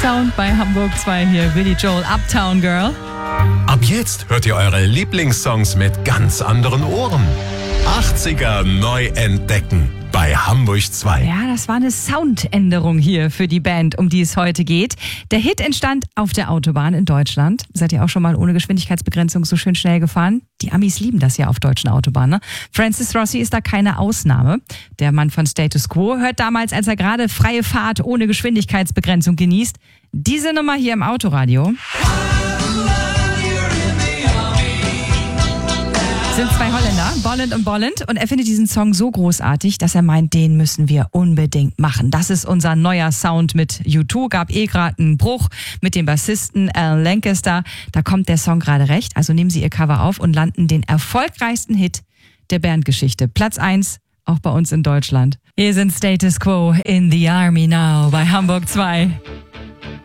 Sound bei Hamburg 2 hier. Billy Joel, Uptown Girl. Ab jetzt hört ihr eure Lieblingssongs mit ganz anderen Ohren. 80er neu entdecken bei Hamburg 2. Ja, das war eine Soundänderung hier für die Band, um die es heute geht. Der Hit entstand auf der Autobahn in Deutschland. Seid ihr auch schon mal ohne Geschwindigkeitsbegrenzung so schön schnell gefahren? Die Amis lieben das ja auf deutschen Autobahnen. Ne? Francis Rossi ist da keine Ausnahme. Der Mann von Status Quo hört damals, als er gerade freie Fahrt ohne Geschwindigkeitsbegrenzung genießt, diese Nummer hier im Autoradio. Sind zwei Holländer, Bolland und Bolland, und er findet diesen Song so großartig, dass er meint, den müssen wir unbedingt machen. Das ist unser neuer Sound mit U2, gab gerade einen Bruch mit dem Bassisten Alan Lancaster. Da kommt der Song gerade recht, also nehmen Sie Ihr Cover auf und landen den erfolgreichsten Hit der Bandgeschichte. Platz 1, auch bei uns in Deutschland. Hier sind Status Quo in the Army Now bei Hamburg 2.